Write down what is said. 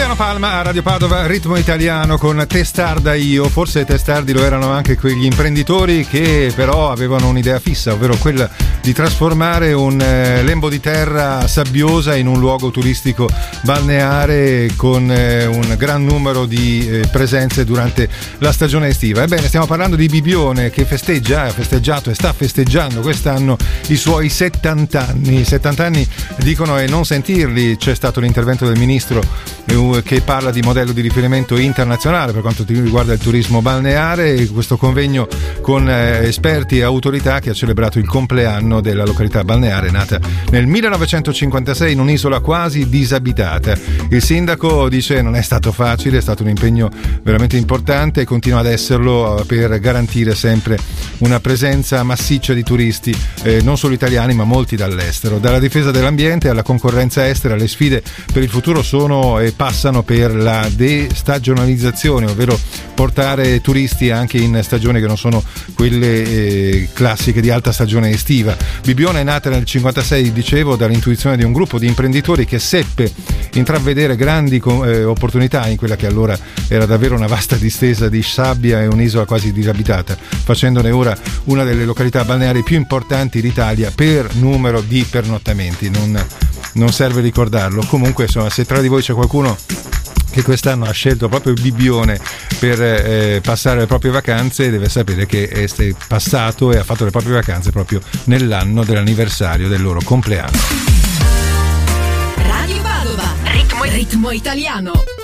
Luciano Palma a Radio Padova, Ritmo Italiano con Testarda io. Forse testardi lo erano anche quegli imprenditori che però avevano un'idea fissa, ovvero quella di trasformare un lembo di terra sabbiosa in un luogo turistico balneare con un gran numero di presenze durante la stagione estiva. Ebbene, stiamo parlando di Bibbione, che ha festeggiato e sta festeggiando quest'anno i suoi 70 anni. 70 anni dicono e non sentirli. C'è stato l'intervento del ministro che parla di modello di riferimento internazionale per quanto riguarda il turismo balneare, questo convegno con esperti e autorità che ha celebrato il compleanno della località balneare nata nel 1956 in un'isola quasi disabitata. Il sindaco dice non è stato facile, è stato un impegno veramente importante e continua ad esserlo per garantire sempre una presenza massiccia di turisti, non solo italiani ma molti dall'estero. Dalla difesa dell'ambiente alla concorrenza estera, le sfide per il futuro sono e passano per la destagionalizzazione, ovvero portare turisti anche in stagioni che non sono quelle classiche di alta stagione estiva. Bibbione è nata nel 1956, dicevo, dall'intuizione di un gruppo di imprenditori che seppe intravedere grandi opportunità in quella che allora era davvero una vasta distesa di sabbia e un'isola quasi disabitata, facendone ora una delle località balneari più importanti d'Italia per numero di pernottamenti. Non serve ricordarlo. Comunque, insomma, se tra di voi c'è qualcuno che quest'anno ha scelto proprio il Bibbione per passare le proprie vacanze, deve sapere che è passato e ha fatto le proprie vacanze proprio nell'anno dell'anniversario del loro compleanno. Radio Padova, ritmo italiano.